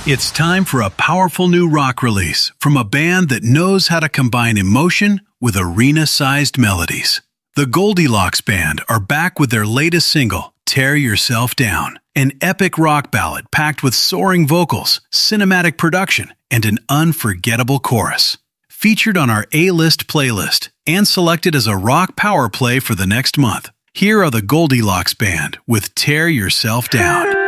It's time for a powerful new rock release from a band that knows how to combine emotion with arena-sized melodies. The Goldilocks Band are back with their latest single, Tear Yourself Down, an epic rock ballad packed with soaring vocals, cinematic production, and an unforgettable chorus. Featured on our A-List playlist and selected as a rock power play for the next month, here are the Goldilocks Band with Tear Yourself Down.